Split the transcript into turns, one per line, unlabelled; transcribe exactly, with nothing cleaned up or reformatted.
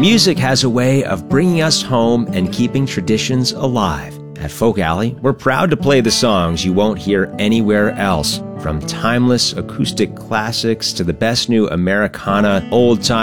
Music has a way of bringing us home and keeping traditions alive. At Folk Alley, we're proud to play the songs you won't hear anywhere else. From timeless acoustic classics to the best new Americana, old-time